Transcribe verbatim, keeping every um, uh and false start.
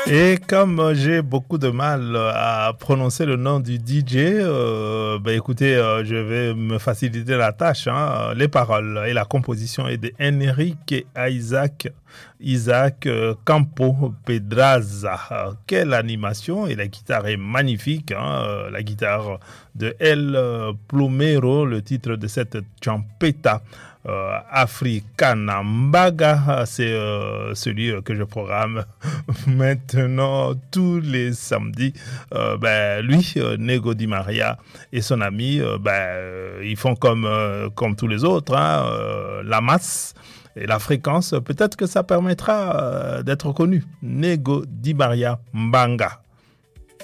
Et comme j'ai beaucoup de mal à prononcer le nom du D J, euh, ben écoutez, euh, je vais me faciliter la tâche. Hein. Les paroles et la composition est de Enrique Isaac, Isaac euh, Campo Pedraza. Euh, quelle animation! Et la guitare est magnifique. Hein. Euh, la guitare de El Plumero, le titre de cette champeta. Euh, Africana Mbaga, c'est euh, celui que je programme maintenant tous les samedis. Euh, ben, lui, euh, Nego Di Maria et son ami, euh, ben, euh, ils font comme, euh, comme tous les autres, hein, euh, la masse et la fréquence. Peut-être que ça permettra euh, d'être connu. Nego Di Maria Mbanga.